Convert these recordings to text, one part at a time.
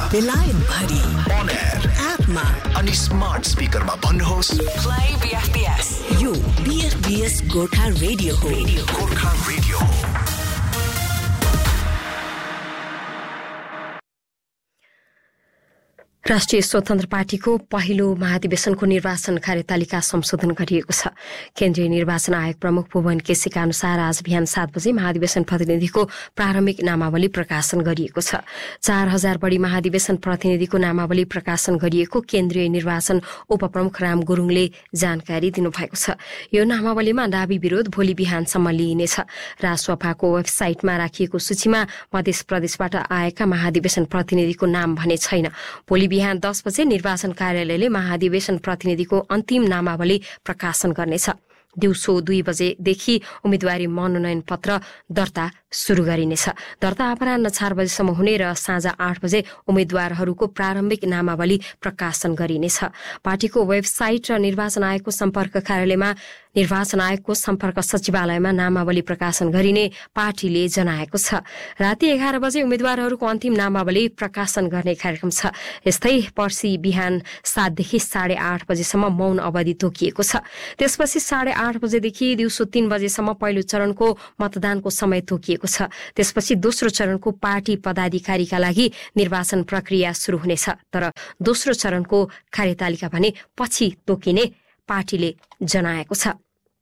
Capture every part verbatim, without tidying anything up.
बेलायत भरि on air एपमा अनि स्मार्ट स्पिकरमा भन्नुहोस् प्ले बीएफबीएस। यो बीएफबीएस गोर्खा रेडियो हो। गोर्खा रेडियो हो। राष्ट्रिय स्वतन्त्र पार्टीको पहिलो महाधिवेशनको निर्वाचन कार्यतालिका संशोधन गरिएको छ। केन्द्रीय निर्वाचन आयोग प्रमुख भुवन केसीका अनुसार आज बिहान सात बजे महाधिवेशन प्रतिनिधिको प्रारम्भिक नामावली प्रकाशन गरिएको छ। चार हजार बढी महाधिवेशन प्रतिनिधिको नामावली प्रकाशन गरिएको केन्द्रीय निर्वाचन उपप्रमुख राम गुरुङले जानकारी दिनुभएको छ। यो नामावलीमा दाबी विरोध भोलि बिहानसम्म लिइनेछ। रासपाको वेबसाइटमा राखिएको सूचीमा मध्य प्रदेशबाट आएका महाधिवेशन प्रतिनिधिको नाम भने छैन। भोलि बिहान दस बजे निर्वाचन कार्यालयले महाधिवेशन प्रतिनिधिको अन्तिम नामावली प्रकाशन गर्नेछ। दिउँसो दुई बजेदेखि उम्मेद्वारी मनोनयन पत्र दर्ता शुरू गरिनेछ। दर्ता अपराह्न चार बजेसम्म हुने र साँझ आठ बजे उम्मेद्वारहरूको प्रारम्भिक नामावली प्रकाशन गरिनेछ। पार्टीको वेबसाइट र निर्वाचन आयोगको सम्पर्क कार्यालयमा निर्वाचन आयोगको सम्पर्क सचिवालयमा नामावली प्रकाशन गरिने पार्टीले जनाएको छ। राति एघार बजे उम्मेद्वारहरूको अन्तिम नामावली प्रकाशन गर्ने कार्यक्रम छ। यस्तै पर्सि बिहान सातदेखि साढे आठ बजेसम्म मौन अवधि तोकिएको छ। त्यसपछि साढे आठ बजेदेखि दिउँसो तीन बजेसम्म पहिलो चरणको मतदानको समय तोकिएको छ। त्यसपछि दोस्रो चरणको पार्टी पदाधिकारीका लागि निर्वाचन प्रक्रिया शुरू हुनेछ। तर दोस्रो चरणको कार्यतालिका भने पछि तोकिने पार्टीले जनाएको छ।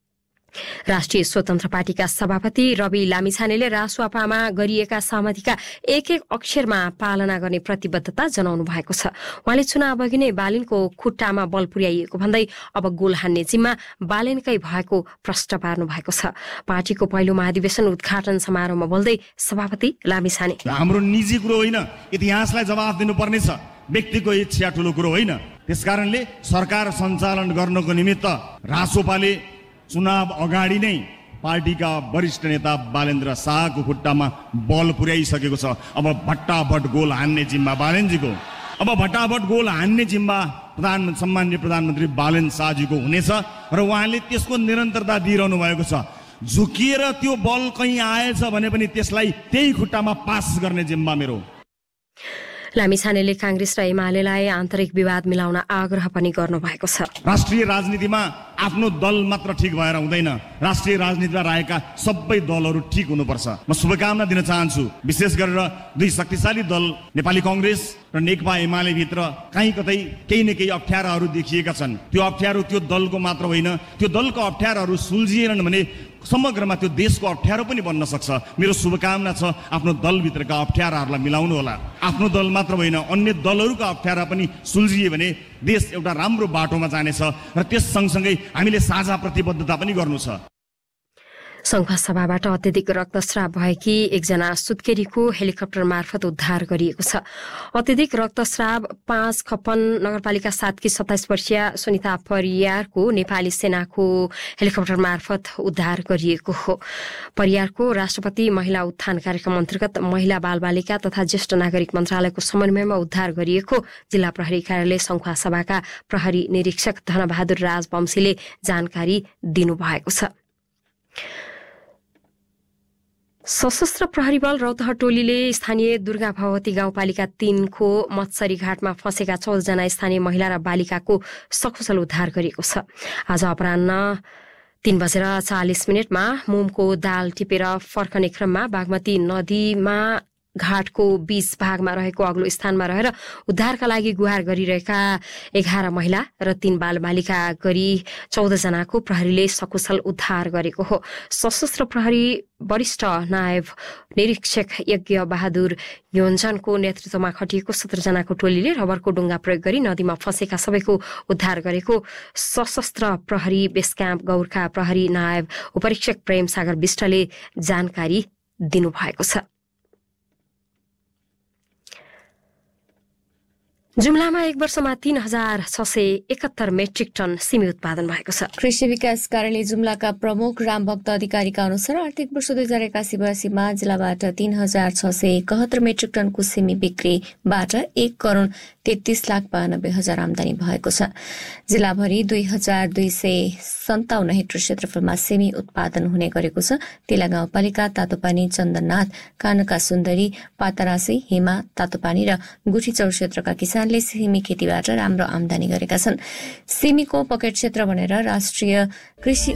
राष्ट्रिय स्वतन्त्र पार्टीका सभापति रवि लामिछानेले रासुपामा गरिएका सहमतिका एक एक अक्षरमा पालना गर्ने प्रतिबद्धता जनाउनु भएको छ। उहाँले चुनाव अघि नै बालेनको खुट्टामा बल पुर्याइएको भन्दै अब गोल हान्ने जिम्मा बालेनकै भएको प्रश्न पार्नु भएको छ। पार्टीको पहिलो महाधिवेशन उद्घाटन समारोहमा बोल्दै सभापति लामिछाने, हाम्रो निजी कुरो होइन, इतिहासलाई जवाफ दिनुपर्ने छ, व्यक्तिको इच्छा ठूलो कुरो होइन। त्यसकारणले सरकार सञ्चालन गर्नको निमित्त रासोपाले चुनाव अगाडि नै पार्टीका वरिष्ठ नेता बालेन्द्र शाहको खुट्टामा बल पुर्याइसकेको छ। अब भट्टाभट गोल हान्ने जिम्मा बालेनजीको अब भट्टाभट गोल हान्ने जिम्मा प्रधान सम्माननीय प्रधानमन्त्री बालेन शाहजीको हुनेछ र उहाँले त्यसको निरन्तरता दिइरहनु भएको छ। झुकिएर त्यो बल कहीँ आएछ भने पनि त्यसलाई त्यही खुट्टामा पास गर्ने जिम्मा मेरो। लामिछानेले कांग्रेस र एमालेलाई आन्तरिक विवाद मिलाउन आग्रह पनि गर्नुभएको छ। राष्ट्रिय राजनीतिमा आफ्नो दल मात्र ठिक भएर हुँदैन, राष्ट्रिय राजनीतिमा रहेका सबै दलहरू ठिक हुनुपर्छ। म शुभकामना दिन चाहन्छु। विशेष गरेर दुई शक्तिशाली दल नेपाली कांग्रेस र नेकपा एमाले भित्र कहीँ कतै केही न केही अप्ठ्याराहरू देखिएका छन्। त्यो अप्ठ्यारो त्यो दलको मात्र होइन, त्यो दलको अप्ठ्याराहरू सुल्झिएनन् भने समग्रमा त्यो देशको अप्ठ्यारो पनि बन्न सक्छ। मेरो शुभकामना छ आफ्नो दलभित्रका अप्ठ्याराहरूलाई मिलाउनु होला। आफ्नो दल मात्र होइन, अन्य दलहरूका अप्ठ्यारा पनि सुल्झिए भने देश एउटा राम्रो बाटोमा जानेछ र त्यस सँगसँगै हामीले साझा प्रतिबद्धता पनि गर्नु छ। संखुवासभाबाट अत्यधिक रक्तस्राव भएकी एकजना सुत्केरीको हेलिकप्टर मार्फत उद्धार गरिएको छ। अत्यधिक रक्तस्राव पाँच खपन नगरपालिका सातकी सत्ताइस वर्षीय सुनिता परियारको नेपाली सेनाको हेलिकप्टर मार्फत उद्धार गरिएको हो। परियारको राष्ट्रपति महिला उत्थान कार्यक्रम अन्तर्गत महिला बालबालिका तथा ज्येष्ठ नागरिक मन्त्रालयको समन्वयमा उद्धार गरिएको जिल्ला प्रहरी कार्यालय संखुवासभाका प्रहरी निरीक्षक धनबहादुर राजवंशीले जानकारी दिनुभएको छ। सशस्त्र प्रहरी बल रौतहट टोलीले स्थानीय दुर्गा भगवती गाउँपालिका तीनको मत्सरी घाटमा फँसेका चौधजना स्थानीय महिला र बालिकाको सकुशल उद्धार गरेको छ। आज अपराह्न तीन बजेर चालिस मिनटमा मोमको दाल टिपेर फर्कने क्रममा बागमती नदीमा घाटको बीच भागमा रहेको अग्लो स्थानमा रहेर उद्धारका लागि गुहार गरिरहेका एघार महिला र तीन बालबालिका गरी चौध जनाको प्रहरीले सकुशल उद्धार गरेको हो। सशस्त्र प्रहरी वरिष्ठ नायब निरीक्षक यज्ञ बहादुर योन्जनको नेतृत्वमा खटिएको सत्र जनाको टोलीले रबरको डुङ्गा प्रयोग गरी नदीमा फँसेका सबैको उद्धार गरेको सशस्त्र प्रहरी बेस क्याम्प गौरखा प्रहरी नायब उपरीक्षक प्रेम सागर विष्टले जानकारी दिनुभएको छ। जुम्लामा एक वर्षमा तीन हजार छ सय एकहत्तर मेट्रिक टन सिमी उत्पादन भएको छ। कृषि विकास कार्यालय जुम्लाका प्रमुख रामभक्त अधिकारीका अनुसार आर्थिक वर्ष दुई हजार एकासी बयासीमा जिल्लाबाट तीन हजार छ सय एकहत्तर मेट्रिक टनको सिमी बिक्रीबाट एक करोड तेत्तीस लाख बयानब्बे हजार आमदानी भएको छ। जिल्लाभरि दुई हजार दुई सय सन्ताउन्न हेक्टर क्षेत्रफलमा सिमी उत्पादन हुने गरेको छ। तिला गाउँपालिका, तातोपानी, चन्दननाथ, कानका सुन्दरी, पातरासी, हिमा, तातोपानी र गुठीचौर क्षेत्रका किसानले सिमी खेतीबाट राम्रो आमदानी गरेका छन्। सिमीको पकेट क्षेत्र भनेर राष्ट्रिय कृषि